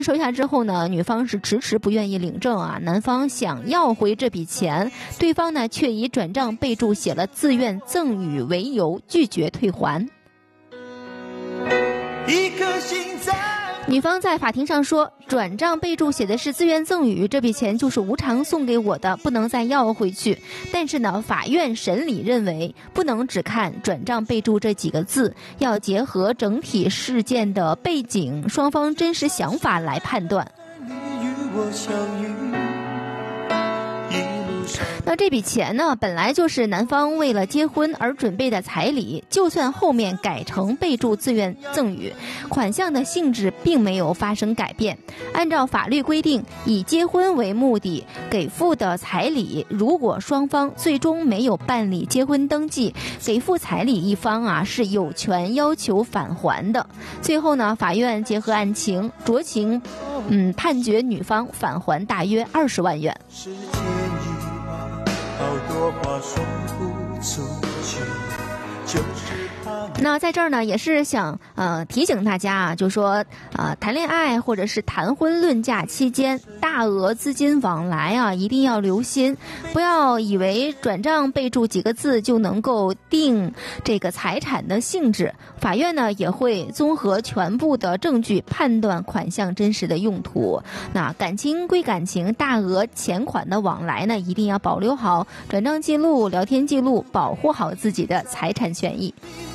收下之后呢，女方是迟迟不愿意领证啊，男方想要回这笔钱，对方呢却以转账备注写了自愿赠与为由拒绝退还。一颗心在女方在法庭上说，转账备注写的是自愿赠与，这笔钱就是无偿送给我的，不能再要回去。但是呢，法院审理认为，不能只看转账备注这几个字，要结合整体事件的背景、双方真实想法来判断。那这笔钱呢，本来就是男方为了结婚而准备的彩礼，就算后面改成备注自愿赠与，款项的性质并没有发生改变。按照法律规定，以结婚为目的给付的彩礼，如果双方最终没有办理结婚登记，给付彩礼一方啊是有权要求返还的。最后呢，法院结合案情，酌情判决女方返还大约20万元。好多话说不出去，那在这儿呢，也是想提醒大家啊，就说谈恋爱或者是谈婚论嫁期间，大额资金往来啊，一定要留心，不要以为转账备注几个字就能够定这个财产的性质。法院呢也会综合全部的证据，判断款项真实的用途。那感情归感情，大额钱款的往来呢，一定要保留好转账记录、聊天记录，保护好自己的财产权益。